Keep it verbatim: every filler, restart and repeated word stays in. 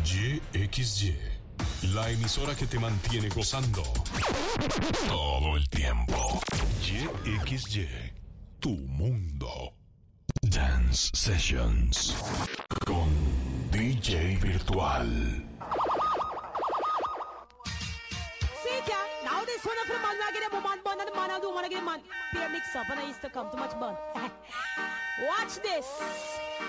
Y X Y, la emisora que te mantiene gozando todo el tiempo. Y X Y, tu mundo. Dance Sessions con D J Virtual. See, yeah, now this one of the man, I get a man bun and the man I do want to get a man. Peer mix up and I used to come too much bun. Watch this.